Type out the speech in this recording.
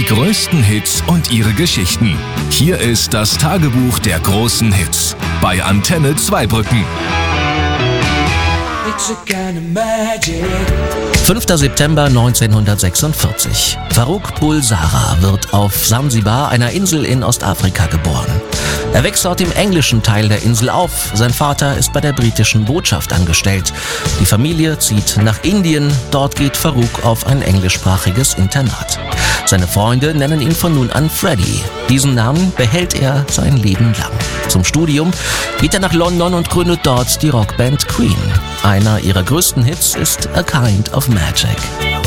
größten Hits und ihre Geschichten. Hier ist das Tagebuch der großen Hits bei Antenne Zweibrücken. 5. September 1946. Farrokh Bulsara wird auf Sansibar, einer Insel in Ostafrika, geboren. Er wächst dort im englischen Teil der Insel auf. Sein Vater ist bei der britischen Botschaft angestellt. Die Familie zieht nach Indien. Dort geht Farrokh auf ein englischsprachiges Internat. Seine Freunde nennen ihn von nun an Freddy. Diesen Namen behält er sein Leben lang. Zum Studium geht er nach London und gründet dort die Rockband Queen. Einer ihrer größten Hits ist A Kind of Magic.